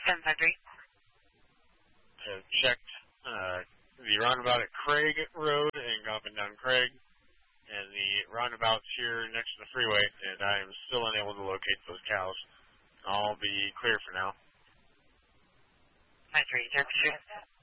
753. Have checked the roundabout at Craig Road and gone up and down Craig, and the roundabouts here next to the freeway, and I am still unable to locate those cows. I'll be clear for now. 93,